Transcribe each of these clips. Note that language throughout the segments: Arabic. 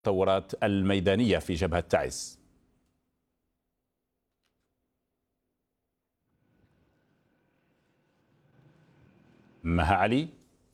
التطورات الميدانية في جبهة تعز. مها علي.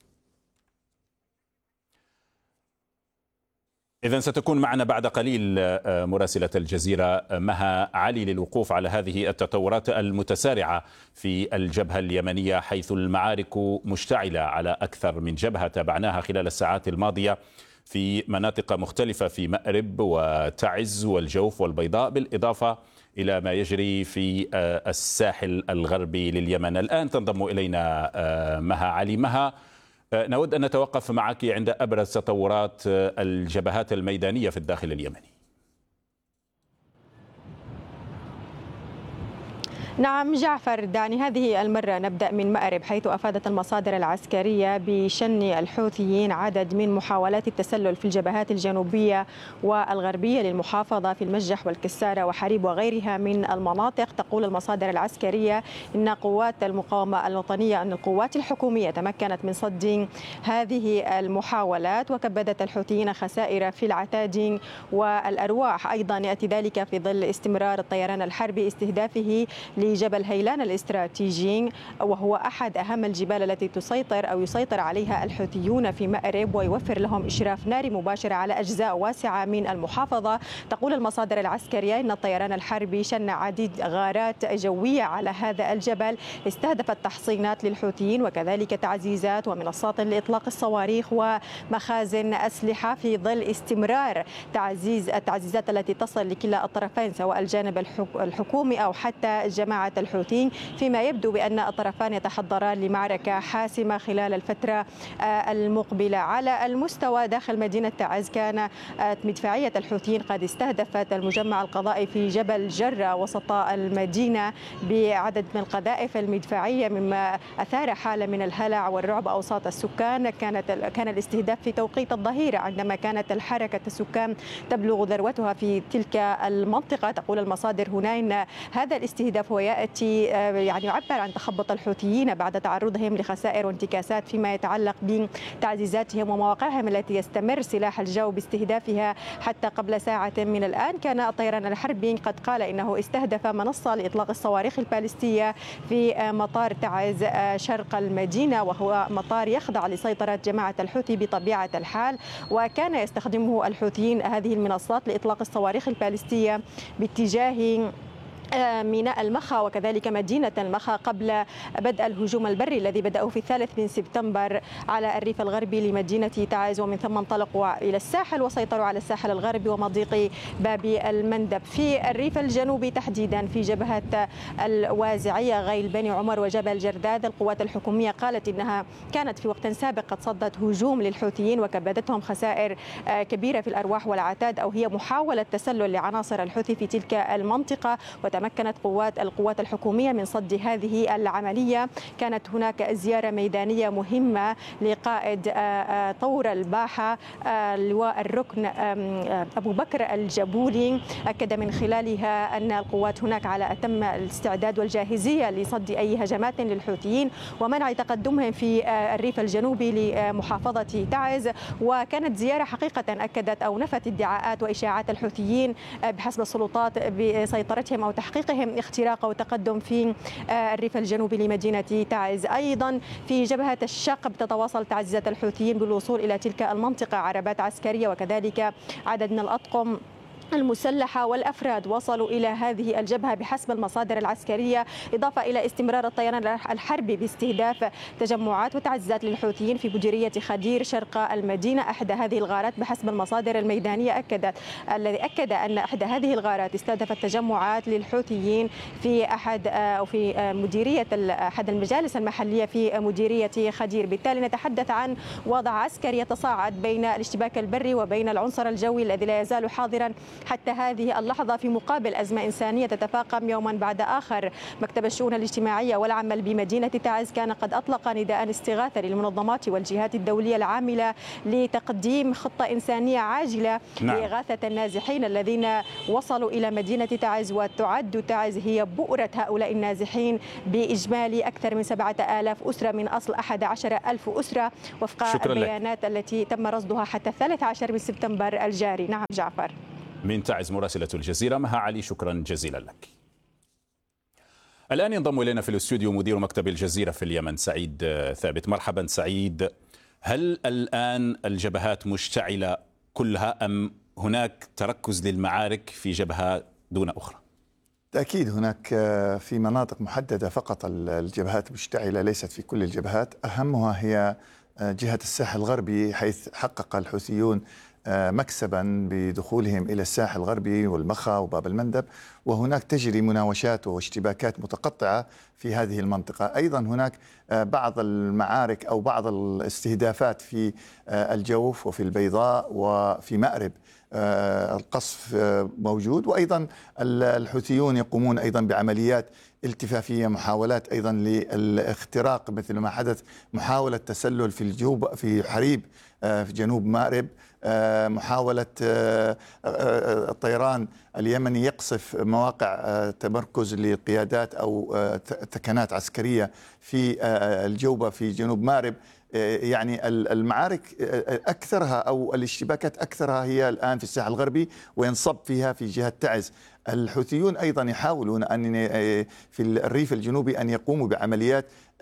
إذن ستكون معنا بعد قليل مراسلة الجزيرة مها علي للوقوف على هذه التطورات المتسارعة في الجبهة اليمنية، حيث المعارك مشتعلة على أكثر من جبهة تابعناها خلال الساعات الماضية في مناطق مختلفة في مأرب وتعز والجوف والبيضاء، بالإضافة إلى ما يجري في الساحل الغربي لليمن. الآن تنضم إلينا مها علي. مها، نود أن نتوقف معك عند أبرز تطورات الجبهات الميدانية في الداخل اليمني. نعم جعفر، دعني هذه المرة نبدأ من مأرب، حيث أفادت المصادر العسكرية بشن الحوثيين عدد من محاولات التسلل في الجبهات الجنوبية والغربية للمحافظة في المسجح والكسارة وحريب وغيرها من المناطق. تقول المصادر العسكرية إن قوات المقاومة الوطنية أن القوات الحكومية تمكنت من صد هذه المحاولات، وكبدت الحوثيين خسائر في العتاد والأرواح. أيضا يأتي ذلك في ظل استمرار الطيران الحربي استهدافه لجبل هيلان الاستراتيجي، وهو أحد أهم الجبال التي يسيطر عليها الحوثيون في مأرب، ويوفر لهم إشراف ناري مباشر على أجزاء واسعة من المحافظة. تقول المصادر العسكرية إن الطيران الحربي شن عديد غارات جوية على هذا الجبل استهدفت تحصينات للحوثيين وكذلك تعزيزات ومنصات لإطلاق الصواريخ ومخازن أسلحة، في ظل استمرار التعزيزات التي تصل لكلا الطرفين سواء الجانب الحكومي أو حتى جماعة الحوثيين، فيما يبدو بأن الطرفان يتحضران لمعركة حاسمة خلال الفترة المقبلة. على المستوى داخل مدينة تعز، كانت مدفعية الحوثيين قد استهدفت المجمع القضائي في جبل جرة وسط المدينة بعدد من القذائف المدفعية، مما أثار حالة من الهلع والرعب أوساط السكان. كان الاستهداف في توقيت الظهيرة عندما كانت الحركة السكان تبلغ ذروتها في تلك المنطقة. تقول المصادر هنا إن هذا الاستهداف هو يأتي يعبر عن تخبط الحوثيين بعد تعرضهم لخسائر وانتكاسات فيما يتعلق بتعزيزاتهم ومواقعهم التي يستمر سلاح الجو باستهدافها حتى قبل ساعة من الآن. كان الطيران الحربي قد قال إنه استهدف منصة لإطلاق الصواريخ البالستية في مطار تعز شرق المدينة، وهو مطار يخضع لسيطرة جماعة الحوثي بطبيعة الحال، وكان يستخدمه الحوثيين هذه المنصات لإطلاق الصواريخ البالستية باتجاه ميناء المخا وكذلك مدينة المخا قبل بدء الهجوم البري الذي بدأوا في 3 من سبتمبر على الريف الغربي لمدينة تعز، ومن ثم انطلقوا إلى الساحل وسيطروا على الساحل الغربي ومضيق باب المندب. في الريف الجنوبي تحديدا في جبهة الوازعية غيل بني عمر وجبل جرداد، القوات الحكومية قالت إنها كانت في وقت سابق قد صدت هجوم للحوثيين وكبدتهم خسائر كبيرة في الأرواح والعتاد، أو هي محاولة تسلل لعناصر الحوثي في تلك المنطقة، تمكنت القوات الحكومية من صد هذه العملية. كانت هناك زيارة ميدانية مهمة لقائد طور الباحة لواء الركن أبو بكر الجبولي، أكد من خلالها أن القوات هناك على أتم الاستعداد والجاهزية لصد أي هجمات للحوثيين ومنع تقدمهم في الريف الجنوبي لمحافظة تعز. وكانت زيارة حقيقة أكدت أو نفت ادعاءات وإشاعات الحوثيين بحسب السلطات بسيطرتهم أو تحقيقهم اختراق وتقدم في الريف الجنوبي لمدينة تعز. أيضا في جبهة الشقب تتواصل تعزيزات الحوثيين بالوصول إلى تلك المنطقة، عربات عسكرية وكذلك عدد من الأطقم المسلحة والأفراد وصلوا إلى هذه الجبهة بحسب المصادر العسكرية، إضافة إلى استمرار الطيران الحربي باستهداف تجمعات وتعزيزات للحوثيين في مديرية خدير شرق المدينة. أحد هذه الغارات بحسب المصادر الميدانية الذي أكد أن أحد هذه الغارات استهدفت تجمعات للحوثيين في مديرية أحد المجالس المحلية في مديرية خدير. بالتالي نتحدث عن وضع عسكري يتصاعد بين الاشتباك البري وبين العنصر الجوي الذي لا يزال حاضرا حتى هذه اللحظة في مقابل أزمة إنسانية تتفاقم يوما بعد آخر. مكتب الشؤون الاجتماعية والعمل بمدينة تعز كان قد أطلق نداء استغاثة للمنظمات والجهات الدولية العاملة لتقديم خطة إنسانية عاجلة لإغاثة النازحين الذين وصلوا إلى مدينة تعز. وتعد تعز هي بؤرة هؤلاء النازحين بإجمالي أكثر من 7000 أسرة من أصل 11000 أسرة وفق البيانات التي تم رصدها حتى 13 من سبتمبر الجاري. نعم جعفر. من تعز مراسلة الجزيرة مها علي، شكرا جزيلا لك. الآن ينضم إلينا في الاستوديو مدير مكتب الجزيرة في اليمن سعيد ثابت. مرحبا سعيد. هل الآن الجبهات مشتعلة كلها أم هناك تركز للمعارك في جبهة دون أخرى؟ تأكيد هناك في مناطق محددة فقط الجبهات مشتعلة، ليست في كل الجبهات. أهمها هي جهة الساحل الغربي، حيث حقق الحوثيون مكسبا بدخولهم إلى الساحل الغربي والمخا وباب المندب، وهناك تجري مناوشات واشتباكات متقطعة في هذه المنطقة. أيضا هناك بعض المعارك أو بعض الاستهدافات في الجوف وفي البيضاء وفي مأرب. القصف موجود، وأيضا الحوثيون يقومون أيضا بعمليات التفافية، محاولات أيضا للاختراق مثل ما حدث، محاولة تسلل في الجوب في حريب في جنوب مأرب، محاولة الطيران اليمني يقصف مواقع تمركز لقيادات أو ثكنات عسكرية في الجوبة في جنوب مأرب. يعني المعارك أكثرها أو الاشتباكات أكثرها هي الآن في الساحل الغربي، وينصب فيها في جهة تعز. الحوثيون أيضا يحاولون أن في الريف الجنوبي أن يقوموا بعمليات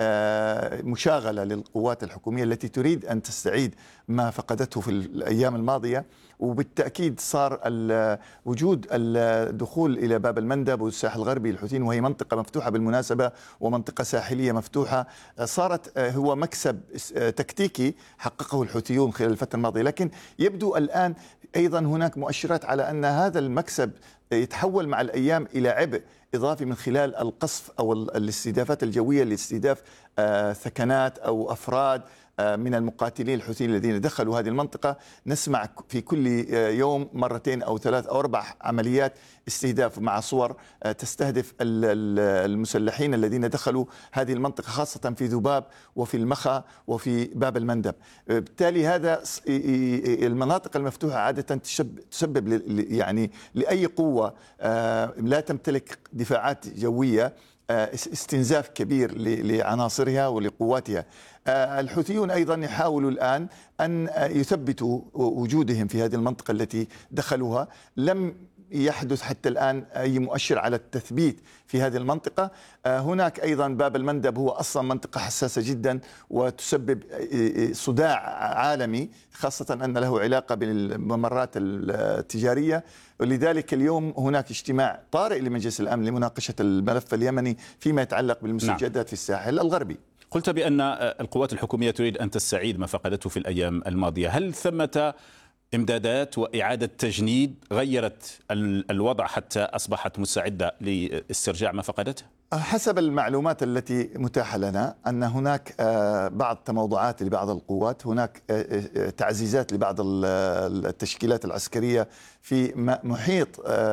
مشاغلة للقوات الحكومية التي تريد أن تستعيد ما فقدته في الأيام الماضية. وبالتأكيد صار وجود الدخول إلى باب المندب والساحل الغربي للحوثيين، وهي منطقة مفتوحة بالمناسبة ومنطقة ساحلية مفتوحة، صارت هو مكسب تكتيكي حققه الحوثيون خلال الفترة الماضية. لكن يبدو الآن أيضا هناك مؤشرات على أن هذا المكسب يتحول مع الأيام إلى عبء إضافي من خلال القصف أو الاستهدافات الجوية لاستهداف ثكنات أو أفراد من المقاتلين الحوثيين الذين دخلوا هذه المنطقة. نسمع في كل يوم مرتين أو 3 أو 4 عمليات استهداف مع صور تستهدف المسلحين الذين دخلوا هذه المنطقة، خاصة في ذباب وفي المخا وفي باب المندب. بالتالي هذا المناطق المفتوحة عادة تسبب يعني لأي قوة لا تمتلك دفاعات جوية استنزاف كبير لعناصرها ولقواتها. الحوثيون أيضا يحاولوا الآن أن يثبتوا وجودهم في هذه المنطقة التي دخلوها. لم يحدث حتى الآن أي مؤشر على التثبيت في هذه المنطقة. هناك أيضا باب المندب هو أصلا منطقة حساسة جدا وتسبب صداع عالمي، خاصة أن له علاقة بالممرات التجارية. ولذلك اليوم هناك اجتماع طارئ لمجلس الأمن لمناقشة الملف اليمني فيما يتعلق بالمستجدات في الساحل الغربي. قلت بأن القوات الحكومية تريد أن تستعيد ما فقدته في الأيام الماضية. هل ثمة إمدادات وإعادة تجنيد غيرت الوضع حتى أصبحت مستعدة لاسترجاع ما فقدته؟ حسب المعلومات التي متاحة لنا أن هناك بعض تموضعات لبعض القوات، هناك تعزيزات لبعض التشكيلات العسكرية في محيط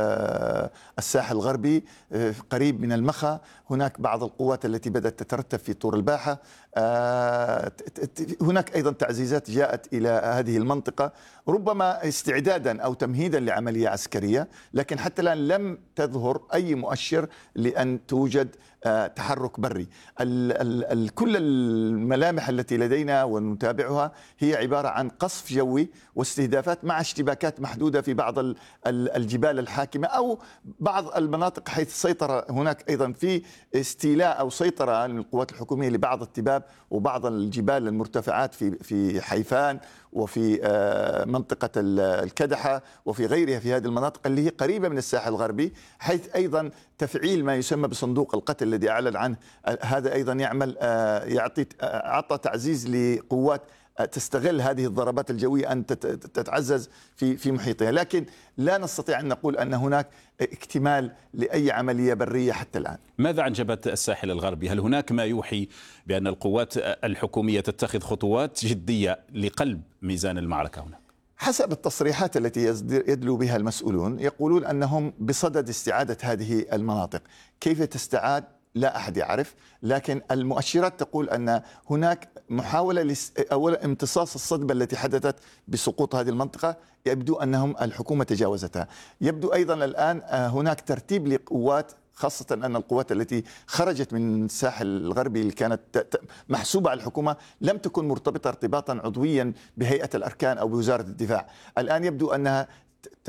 الساحل الغربي قريب من المخا. هناك بعض القوات التي بدأت تترتب في طور الباحة. هناك أيضا تعزيزات جاءت إلى هذه المنطقة ربما استعدادا أو تمهيدا لعملية عسكرية، لكن حتى الآن لم تظهر أي مؤشر لأن توجد تحرك بري. كل الملامح التي لدينا ونتابعها هي عبارة عن قصف جوي واستهدافات مع اشتباكات محدودة في بعض الجبال الحاكمة أو بعض المناطق، حيث سيطرة هناك أيضا في استيلاء أو سيطرة للقوات الحكومية لبعض التباب وبعض الجبال المرتفعات في حيفان وفي منطقة الكدحة وفي غيرها في هذه المناطق اللي هي قريبة من الساحل الغربي، حيث أيضا تفعيل ما يسمى بصندوق القتل الذي أعلن عنه هذا أيضا يعمل أعطى تعزيز لقوات تستغل هذه الضربات الجوية أن تتعزز في محيطها. لكن لا نستطيع أن نقول أن هناك اكتمال لأي عملية برية حتى الآن. ماذا عن جبهة الساحل الغربي؟ هل هناك ما يوحي بأن القوات الحكومية تتخذ خطوات جدية لقلب ميزان المعركة هنا؟ حسب التصريحات التي يدلو بها المسؤولون يقولون أنهم بصدد استعادة هذه المناطق. كيف تستعاد لا أحد يعرف، لكن المؤشرات تقول أن هناك محاولة أولا امتصاص الصدمة التي حدثت بسقوط هذه المنطقة. يبدو أنهم الحكومة تجاوزتها. يبدو أيضا الآن هناك ترتيب لقوات، خاصة أن القوات التي خرجت من الساحل الغربي اللي كانت محسوبة على الحكومة لم تكن مرتبطة ارتباطا عضويا بهيئة الأركان أو بوزارة الدفاع. الآن يبدو أنها